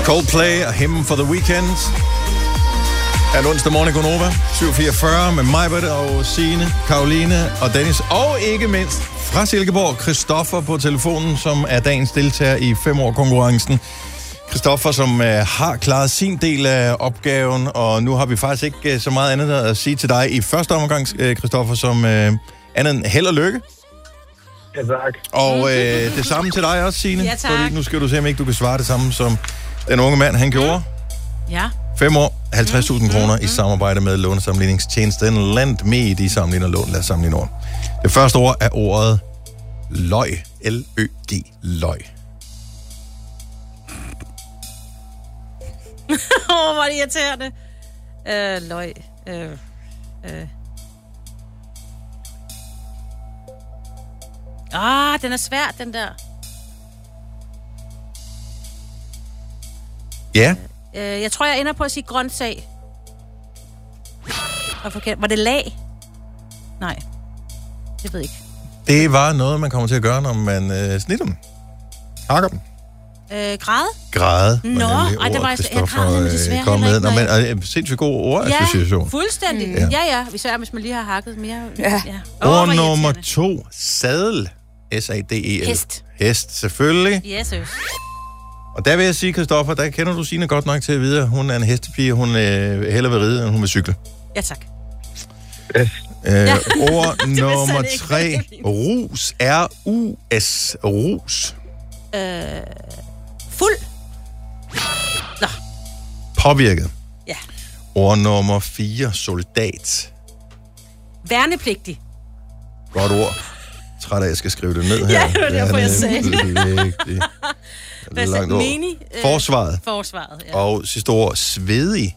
Coldplay og Hymn for the Weekend. Er en onsdag morgen i Gonova. 7.44 med mig, og Signe, Karoline og Dennis. Og ikke mindst fra Silkeborg, Christoffer på telefonen, som er dagens deltager i 5-år-konkurrencen. Christoffer, som har klaret sin del af opgaven, og nu har vi faktisk ikke så meget andet at sige til dig i første omgang, Christoffer, som andet end held og lykke. Ja, tak. Og det samme til dig også, Signe. Ja, tak. Fordi nu skal du se, om ikke du kan svare det samme, som den unge mand, han gjorde. Ja. 5 år, 50.000 kroner i samarbejde med lånesamligningstjenesten LendMe. De sammenligner lån. Lad os sammenligne ord. Det første ord er ordet løg. L-Ø-G. Løg. Hvor er det irriterende. Løg. Den er svær, den der. Ja. Jeg tror, jeg ender på at sige grøntsag. Var det lag? Nej. Jeg ved ikke. Det var noget, man kommer til at gøre, når man snitter dem. Hakker dem. Græde? Græde. Nå, det var jeg græd desværre heller ikke. Sindssygt god ordassociation. Ja, fuldstændig. Ja. Især hvis man lige har hakket mere. Ja. Ord nummer 2. Sadel. S-A-D-E-L. Hest, selvfølgelig. Yes. Og der vil jeg sige, Christoffer, der kender du Signe godt nok til at vide, at hun er en hestepige. Hun hellere vil ride, end hun vil cykle. Ja, tak. Ord nummer 3. Rus. R-U-S. Rus. Fuld. Nå. Påvirket. Ja. Ord nummer 4. Soldat. Værnepligtig. Godt ord. Træt af, at jeg skal skrive det ned her. Ja, det var derfor, jeg sagde det. Hvad sagde menig? Forsvaret. Forsvaret, ja. Og sidste ord, svedig.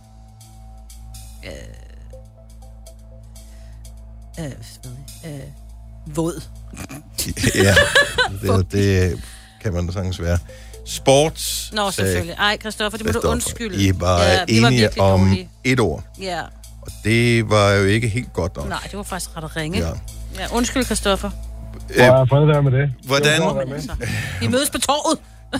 Våd. Ja, det kan man da sagtens være. Sports. Nå, selvfølgelig. Ej, Christoffer, det må du undskylde. I var enige om et ord. Ja. Og det var jo ikke helt godt nok. Nej, det var faktisk ret at ringe. Ja, undskyld, Christoffer. Fred være med det. Hvordan? Vi mødes på torvet.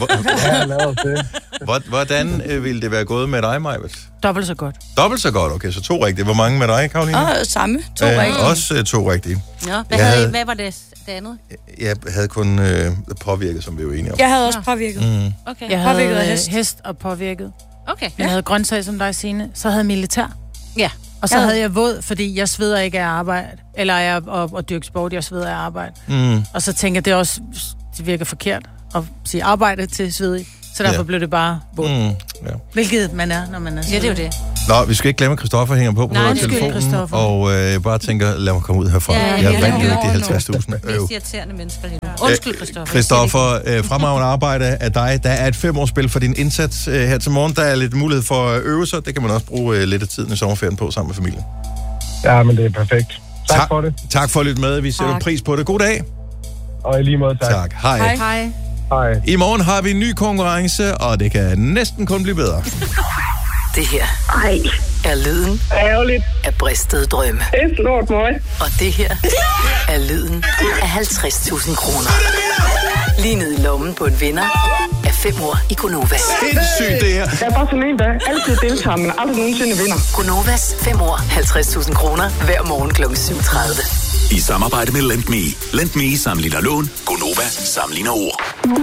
Hvordan ville det være gået med dig, Majbert? Dobbelt så godt. Dobbelt så godt, okay. Så 2 rigtige. Hvor mange med dig, Karoline? Samme. 2 rigtige. Også 2 rigtige. Ja. Hvad var det andet? Jeg havde kun påvirket, som vi var enige om. Jeg havde også påvirket. Okay. Jeg havde hest og påvirket. Okay. Jeg havde grøntsag som dig, Signe. Så havde jeg militær. Ja. Og så havde jeg våd, fordi jeg sveder ikke af arbejde. Eller jeg og dyrke sport, jeg sveder af arbejde. Og så tænker jeg, det virker forkert at sige arbejde til svedig. Så derfor blev det bare våd. Hvilket man er, når man er svedig. Ja, det er jo det. Nå, vi skal ikke glemme, at Christoffer hænger på telefonen. Og bare tænker, lad mig komme ud herfra. Jeg vandt jo ikke de 50.000. Mest irriterende mennesker lige nu. Undskyld, Christoffer. Christoffer, fremragende arbejde af dig. Der er et 5-årsspil for din indsats her til morgen. Der er lidt mulighed for at øve sig. Det kan man også bruge lidt af tiden i sommerferien på sammen med familien. Ja, men det er perfekt. Tak for det. Tak for at lytte med. Vi sætter pris på det. God dag. Og i lige måde, tak. Tak. Hej. Hej. Hej. I morgen har vi en ny konkurrence, og det kan næsten kun blive bedre. Det her er lyden af bristede drømme. Det er snort mig. Og det her er lyden af 50.000 kroner. Lige ned i lommen på en vinder af 5 år i Gonova. Sindssygt det her. Jeg er bare sådan en, der altid deltager, men aldrig nogensinde vinder. Gonovas 5 år, 50.000 kroner hver morgen kl. 7.30. I samarbejde med LendMe. LendMe sammenligner lån. Gonova sammenligner ord.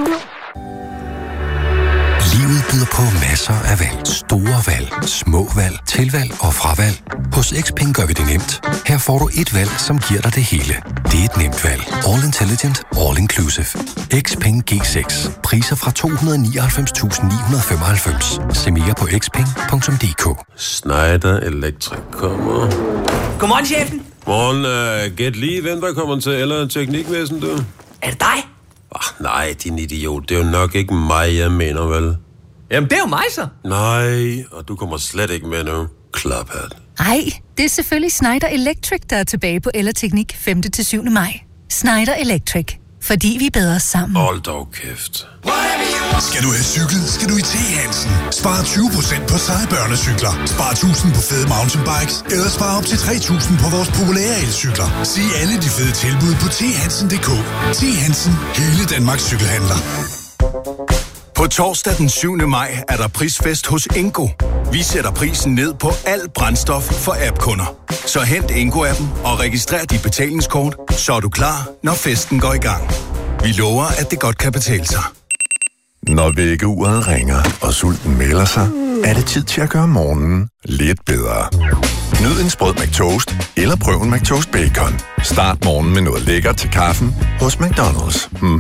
Livet byder på masser af valg. Store valg, små valg, tilvalg og fravalg. Hos Xpeng gør vi det nemt. Her får du et valg, som giver dig det hele. Det er et nemt valg. All Intelligent, All Inclusive. Xpeng G6. Priser fra 299.995. Se mere på xpeng.dk. Schneider Electric kommer. Godmorgen, chefen. Morgen, gæt lige, hvem der kommer til eller teknikvæsen, du? Er det dig? Nej, din idiot. Det er jo nok ikke mig, jeg mener, vel? Jamen, det er jo mig, så. Nej, og du kommer slet ikke med nu. Klaphat. Ej, det er selvfølgelig Schneider Electric, der er tilbage på Ellerteknik 5. til 7. maj. Schneider Electric. Fordi vi er bedre sammen. Hold dog kæft. Skal du have cykel, skal du i T. Hansen. Spar 20% på seje børnecykler. Spar 1.000 på fede mountainbikes. Eller spar op til 3.000 på vores populære elcykler. Se alle de fede tilbud på thansen.dk. T. Hansen. Hele Danmarks cykelhandler. På På torsdag den 7. maj er der prisfest hos Ingo. Vi sætter prisen ned på alt brændstof for app-kunder. Så hent Ingo-appen og registrer dit betalingskort, så er du klar, når festen går i gang. Vi lover, at det godt kan betale sig. Når vækkeuret ringer, og sulten melder sig, er det tid til at gøre morgenen lidt bedre. Nyd en sprød McToast, eller prøv en McToast Bacon. Start morgenen med noget lækkert til kaffen hos McDonald's.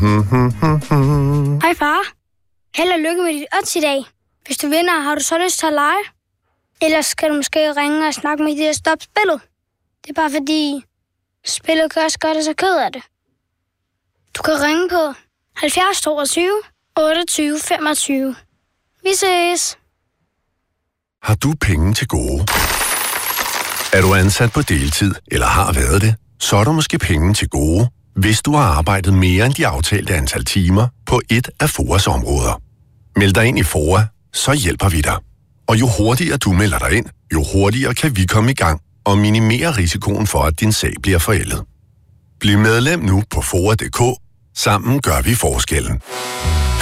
Hej far. Held og lykke med dit odds i dag. Hvis du vinder, har du så lyst til at lege? Ellers skal du måske ringe og snakke med de der stop spillet. Det er bare fordi, spillet kan også gøre det så ked af det. Du kan ringe på 70 22 28 25. Vi ses. Har du penge til gode? Er du ansat på deltid, eller har været det? Så er der måske penge til gode, hvis du har arbejdet mere end de aftalte antal timer på et af FOAs områder. Meld dig ind i FOA, så hjælper vi dig. Og jo hurtigere du melder dig ind, jo hurtigere kan vi komme i gang og minimere risikoen for, at din sag bliver forældet. Bliv medlem nu på FOA.dk. Sammen gør vi forskellen.